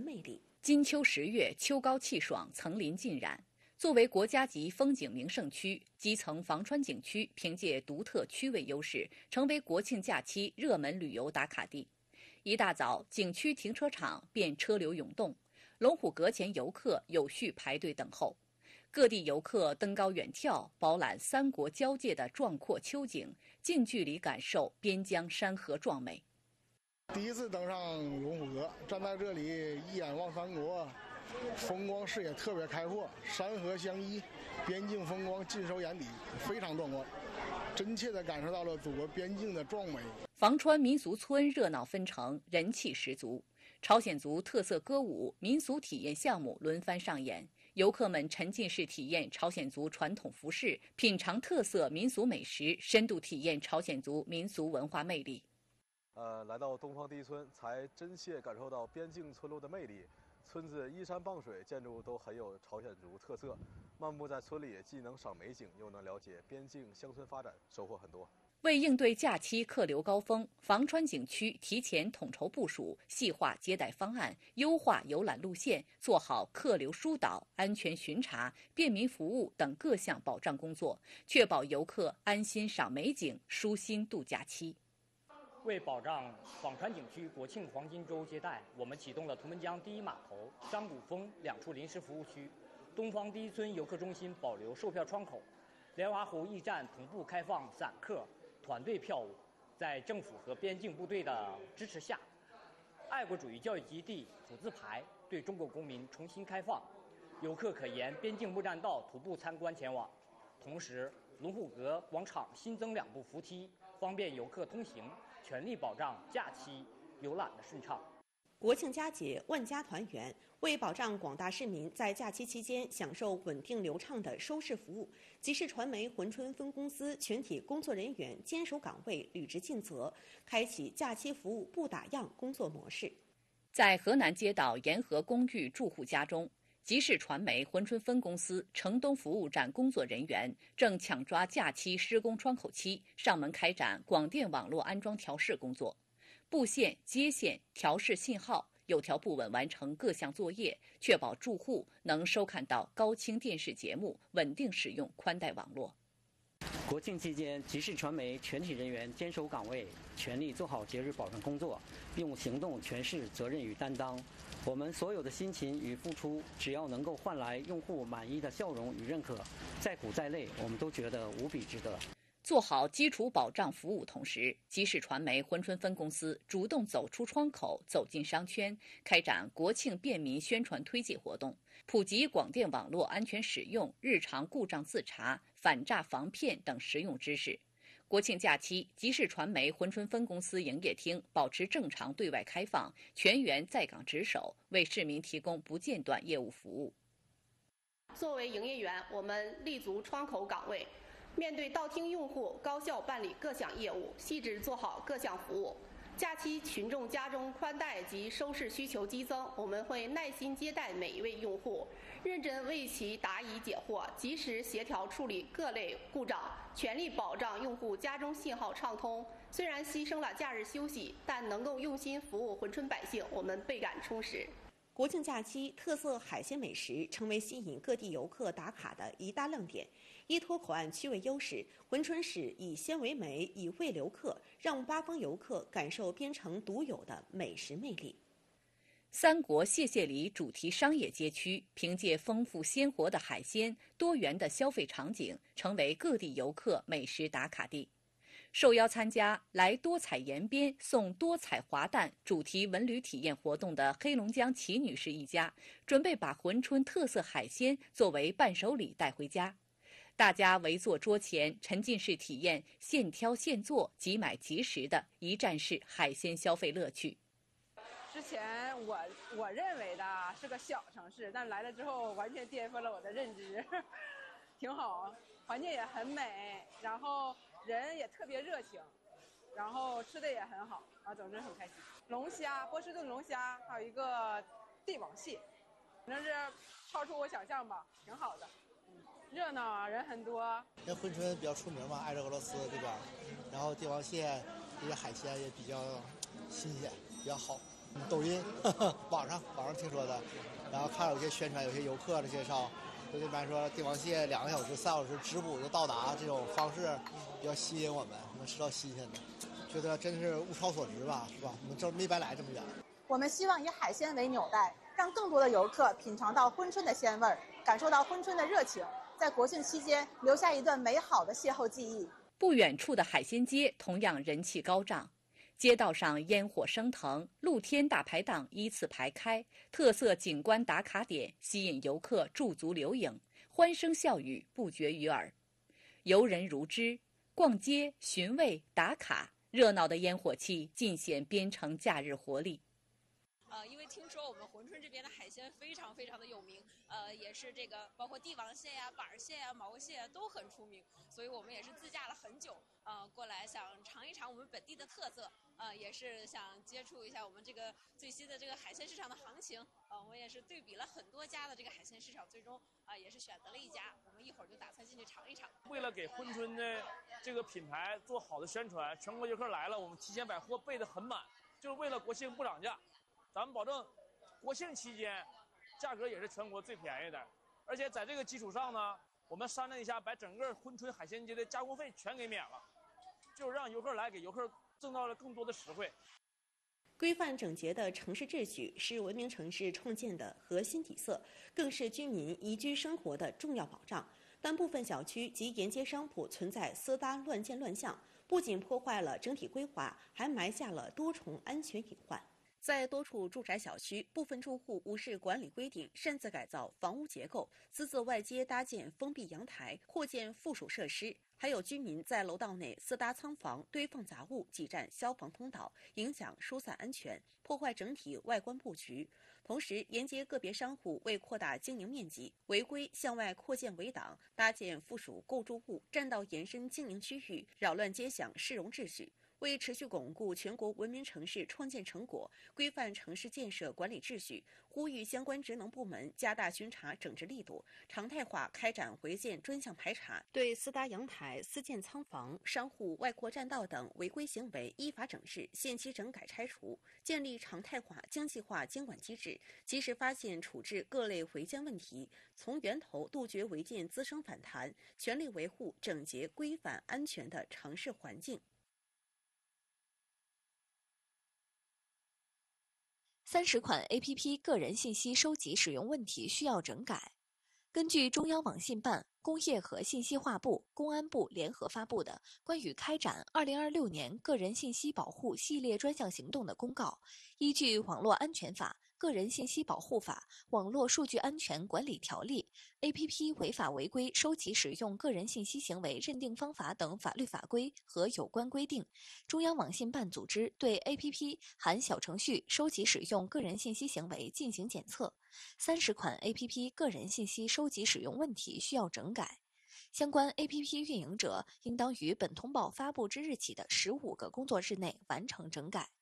魅力。 金秋10月，秋高气爽，层林尽染。作为国家级风景名胜区，基层房川景区凭借独特区位优势，成为国庆假期热门旅游打卡地。一大早，景区停车场便车流涌动，龙虎阁前游客有序排队等候。各地游客登高远眺，饱览三国交界的壮阔秋景，近距离感受边疆山河壮美。 第一次登上龙虎阁，站在这里一眼望三国，风光视野特别开阔，山河相依，边境风光尽收眼底，非常壮观，真切地感受到了祖国边境的壮美。 房川民俗村热闹纷呈，人气十足，朝鲜族特色歌舞、民俗体验项目轮番上演，游客们沉浸式体验朝鲜族传统服饰，品尝特色民俗美食，深度体验朝鲜族民俗文化魅力。 来到东方第一村，才真切感受到边境村落的魅力。村子依山傍水，建筑都很有朝鲜族特色。漫步在村里，既能赏美景，又能了解边境乡村发展，收获很多。 为应对假期客流高峰，房川景区提前统筹部署，细化接待方案，优化游览路线，做好客流疏导、安全巡查、便民服务等各项保障工作，确保游客安心赏美景、舒心度假期。 为保障房川景区国庆黄金周接待，我们启动了图们江第一码头、张古峰2处临时服务区，东方第一村游客中心保留售票窗口，莲华湖驿站同步开放散客、团队票务。在政府和边境部队的支持下，爱国主义教育基地虎字牌对中国公民重新开放，游客可沿边境木栈道徒步参观前往。同时，龙虎阁广场新增2部扶梯，方便游客通行，全力保障假期游览的顺畅。 国庆佳节，万家团圆。为保障广大市民在假期期间享受稳定流畅的收视服务，吉视传媒珲春分公司全体工作人员坚守岗位，履职尽责，开启假期服务不打烊工作模式。 在河南街道沿河公寓住户家中，吉视传媒珲春分公司城东服务站工作人员正抢抓假期施工窗口期，上门开展广电网络安装调试工作，布线、接线、调试信号，有条不紊完成各项作业，确保住户能收看到高清电视节目，稳定使用宽带网络。 国庆期间，吉视传媒全体人员坚守岗位，全力做好节日保障工作，并用行动诠释责任与担当。我们所有的辛勤与付出，只要能够换来用户满意的笑容与认可，再苦再累，我们都觉得无比值得。 做好基础保障服务同时，吉视传媒珲春分公司主动走出窗口，走进商圈，开展国庆便民宣传推介活动，普及广电网络安全使用、日常故障自查、反诈防骗等实用知识。国庆假期，吉视传媒珲春分公司营业厅保持正常对外开放，全员在岗值守，为市民提供不间断业务服务。 作为营业员，我们立足窗口岗位，面对到厅用户，高效办理各项业务，细致做好各项服务。假期群众家中宽带及收视需求激增，我们会耐心接待每一位用户，认真为其答疑解惑，及时协调处理各类故障，全力保障用户家中信号畅通。虽然牺牲了假日休息，但能够用心服务珲春百姓，我们倍感充实。 国庆假期，特色海鲜美食成为吸引各地游客打卡的一大亮点。依托口岸区位优势，珲春市以鲜为美，以味留客，让八方游客感受边城独有的美食魅力。 三国谢谢里主题商业街区凭借丰富鲜活的海鲜、多元的消费场景，成为各地游客美食打卡地。受邀参加来多彩延边送多彩滑蛋主题文旅体验活动的黑龙江齐女士一家，准备把珲春特色海鲜作为伴手礼带回家。大家围坐桌前，沉浸式体验现挑现做、即买即食的一站式海鲜消费乐趣。 之前我认为的是个小城市，但来了之后完全颠覆了我的认知，挺好，环境也很美，然后人也特别热情，然后吃的也很好啊，总之很开心。龙虾，波士顿龙虾，还有一个帝王蟹，反正是超出我想象吧，挺好的。热闹啊，人很多。 因为珲春比较出名嘛，挨着俄罗斯这边，然后帝王蟹这些海鲜也比较新鲜，比较好。 抖音、网上听说的，然后看有些宣传，有些游客的介绍，就这边说帝王蟹2个小时、3小时直捕就到达，这种方式比较吸引我们，能吃到新鲜的，觉得真是物超所值吧，是吧？我们这没白来这么远。 我们希望以海鲜为纽带，让更多的游客品尝到珲春的鲜味儿，感受到珲春的热情，在国庆期间留下一段美好的邂逅记忆。 不远处的海鲜街同样人气高涨，街道上烟火升腾，露天大排档依次排开，特色景观打卡点吸引游客驻足留影，欢声笑语不绝于耳。游人如织，逛街、寻味、打卡，热闹的烟火气尽显边城假日活力。 因为听说我们珲春这边的海鲜非常的有名，也是这个包括帝王蟹呀、板蟹呀、毛蟹呀都很出名，所以我们也是自驾了很久，过来想尝一尝我们本地的特色，也是想接触一下我们这个最新的这个海鲜市场的行情，我们也是对比了很多家的这个海鲜市场，最终也是选择了一家，我们一会儿就打算进去尝一尝。 为了给珲春的这个品牌做好的宣传，全国游客来了，我们提前把货备得很满，就是为了国庆不涨价。咱们保证国庆期间价格也是全国最便宜的，而且在这个基础上呢，我们商量一下把整个珲春海鲜街的加工费全给免了，就是让游客来给游客挣到了更多的实惠。 规范整洁的城市秩序是文明城市创建的核心底色，更是居民宜居生活的重要保障。但部分小区及沿街商铺存在私搭乱建乱象，不仅破坏了整体规划，还埋下了多重安全隐患。在多处住宅小区，部分住户无视管理规定，擅自改造房屋结构，私自外接搭建封闭阳台，扩建附属设施。还有居民在楼道内私搭仓房，堆放杂物，挤占消防通道，影响疏散安全，破坏整体外观布局。同时，沿街个别商户为扩大经营面积，违规向外扩建围挡，搭建附属构筑物，占道延伸经营区域，扰乱街巷市容秩序。为持续巩固全国文明城市创建成果，规范城市建设管理秩序，呼吁相关职能部门加大巡查整治力度，常态化开展违建专项排查，对私搭阳台、私建仓房、商户外扩占道等违规行为依法整治，限期整改拆除，建立常态化、精细化监管机制，及时发现处置各类违建问题，从源头杜绝违建滋生反弹，全力维护整洁、规范、安全的城市环境。 30款 APP 个人信息收集使用问题需要整改。根据中央网信办、工业和信息化部、公安部联合发布的关于开展2026年个人信息保护系列专项行动的公告，依据《网络安全法》、《个人信息保护法》、《网络数据安全管理条例》、APP 违法违规收集使用个人信息行为认定方法等法律法规和有关规定，中央网信办组织对 APP 含小程序收集使用个人信息行为进行检测。30款 APP 个人信息收集使用问题需要整改。相关 APP 运营者应当于本通报发布之日起的15个工作日内完成整改。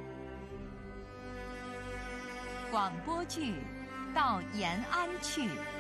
广播剧《到延安去》。